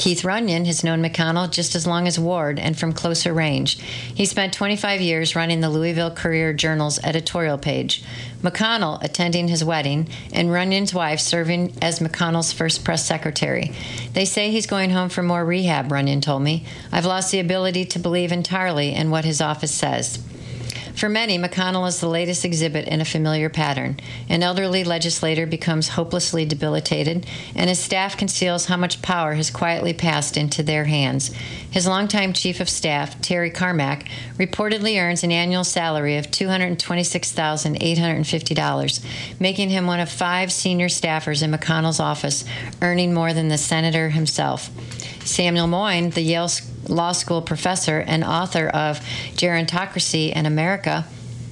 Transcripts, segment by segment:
Keith Runyon has known McConnell just as long as Ward and from closer range. He spent 25 years running the Louisville Courier-Journal's editorial page. McConnell attending his wedding, and Runyon's wife serving as McConnell's first press secretary. They say he's going home for more rehab, Runyon told me. I've lost the ability to believe entirely in what his office says. For many, McConnell is the latest exhibit in a familiar pattern. An elderly legislator becomes hopelessly debilitated, and his staff conceals how much power has quietly passed into their hands. His longtime chief of staff, Terry Carmack, reportedly earns an annual salary of $226,850, making him one of 5 senior staffers in McConnell's office, earning more than the senator himself. Samuel Moyn, the Yale Law School professor and author of Gerontocracy in America,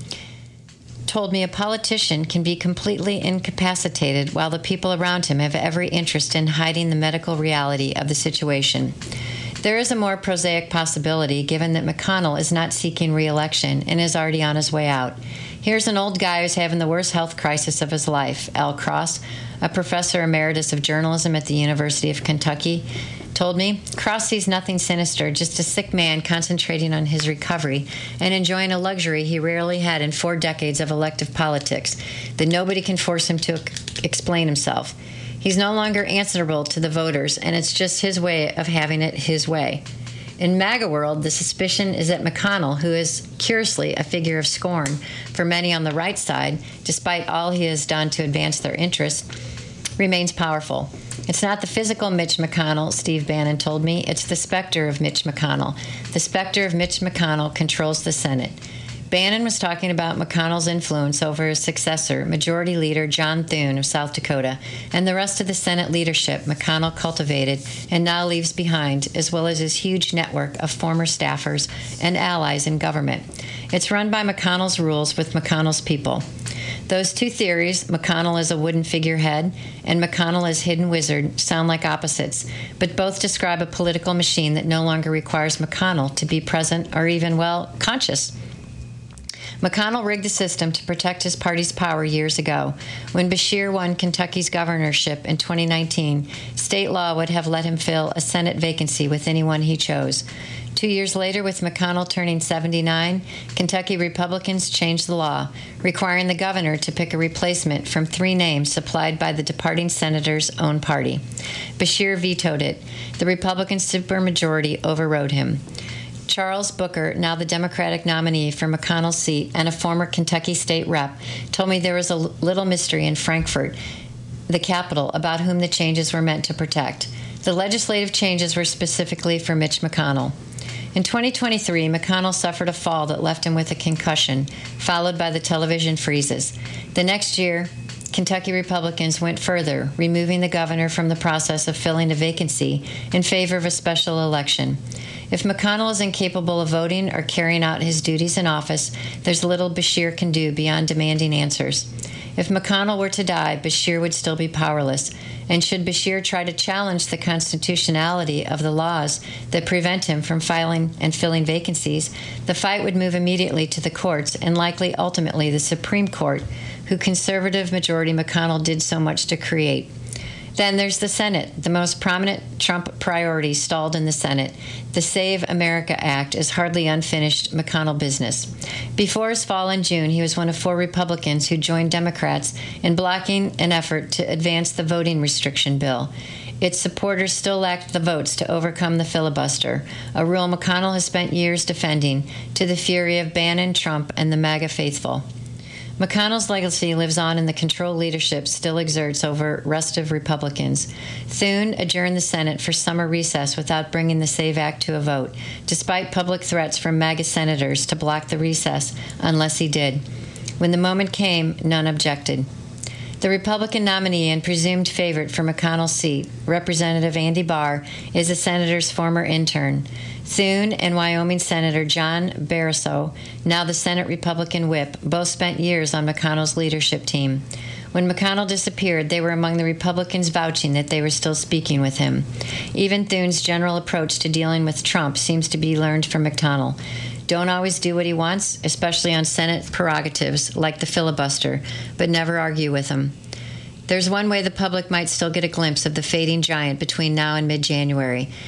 told me a politician can be completely incapacitated while the people around him have every interest in hiding the medical reality of the situation. There is a more prosaic possibility given that McConnell is not seeking re-election and is already on his way out. Here's an old guy who's having the worst health crisis of his life. Al Cross, a professor emeritus of journalism at the University of Kentucky, told me, Cross sees nothing sinister, just a sick man concentrating on his recovery and enjoying a luxury he rarely had in 4 decades of elective politics, that nobody can force him to explain himself. He's no longer answerable to the voters, and it's just his way of having it his way. In MAGA world, the suspicion is that McConnell, who is curiously a figure of scorn for many on the right side, despite all he has done to advance their interests, remains powerful. It's not the physical Mitch McConnell, Steve Bannon told me. It's the specter of Mitch McConnell. The specter of Mitch McConnell controls the Senate. Bannon was talking about McConnell's influence over his successor, Majority Leader John Thune of South Dakota, and the rest of the Senate leadership McConnell cultivated and now leaves behind, as well as his huge network of former staffers and allies in government. It's run by McConnell's rules with McConnell's people. Those 2 theories, McConnell as a wooden figurehead and McConnell as hidden wizard, sound like opposites, but both describe a political machine that no longer requires McConnell to be present or even, conscious. McConnell rigged the system to protect his party's power years ago. When Beshear won Kentucky's governorship in 2019, state law would have let him fill a Senate vacancy with anyone he chose. 2 years later, with McConnell turning 79, Kentucky Republicans changed the law, requiring the governor to pick a replacement from 3 names supplied by the departing senator's own party. Beshear vetoed it. The Republican supermajority overrode him. Charles Booker, now the Democratic nominee for McConnell's seat and a former Kentucky state rep, told me there was a little mystery in Frankfort, the capital, about whom the changes were meant to protect. The legislative changes were specifically for Mitch McConnell. In 2023, McConnell suffered a fall that left him with a concussion, followed by the television freezes. The next year, Kentucky Republicans went further, removing the governor from the process of filling a vacancy in favor of a special election. If McConnell is incapable of voting or carrying out his duties in office, there's little Beshear can do beyond demanding answers. If McConnell were to die, Beshear would still be powerless. And should Beshear try to challenge the constitutionality of the laws that prevent him from filing and filling vacancies, the fight would move immediately to the courts and likely ultimately the Supreme Court, who conservative majority McConnell did so much to create. Then there's the Senate. The most prominent Trump priority stalled in the Senate. The Save America Act is hardly unfinished McConnell business. Before his fall in June, he was one of 4 Republicans who joined Democrats in blocking an effort to advance the voting restriction bill. Its supporters still lacked the votes to overcome the filibuster, a rule McConnell has spent years defending, to the fury of Bannon, Trump, and the MAGA faithful. McConnell's legacy lives on in the control leadership still exerts over restive Republicans. Thune adjourned the Senate for summer recess without bringing the SAVE Act to a vote, despite public threats from MAGA senators to block the recess unless he did. When the moment came, none objected. The Republican nominee and presumed favorite for McConnell's seat, Representative Andy Barr, is the senator's former intern. Thune and Wyoming Senator John Barrasso, now the Senate Republican whip, both spent years on McConnell's leadership team. When McConnell disappeared, they were among the Republicans vouching that they were still speaking with him. Even Thune's general approach to dealing with Trump seems to be learned from McConnell. Don't always do what he wants, especially on Senate prerogatives like the filibuster, but never argue with him. There's one way the public might still get a glimpse of the fading giant between now and mid-January.